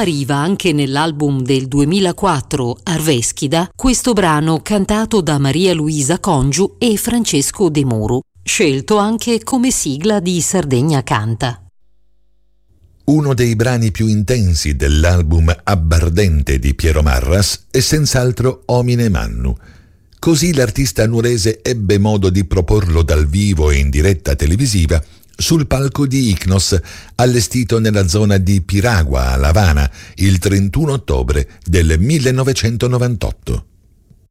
Appariva anche nell'album del 2004 Arveschida questo brano cantato da Maria Luisa Congiu e Francesco De Muro, scelto anche come sigla di Sardegna Canta. Uno dei brani più intensi dell'album Abbardente di Piero Marras è senz'altro Omine Mannu. Così l'artista nuorese ebbe modo di proporlo dal vivo e in diretta televisiva sul palco di Ichnos, allestito nella zona di Piragua, a La Habana, il 31 ottobre del 1998.